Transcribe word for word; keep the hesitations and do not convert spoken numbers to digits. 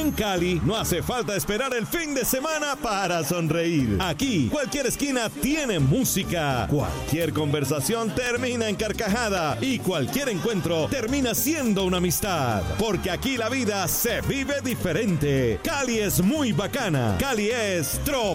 En Cali no hace falta esperar el fin de semana para sonreír. Aquí, cualquier esquina tiene música, cualquier conversación termina en carcajada y cualquier encuentro termina siendo una amistad. Porque aquí la vida se vive diferente. Cali es muy bacana. Cali es Trop.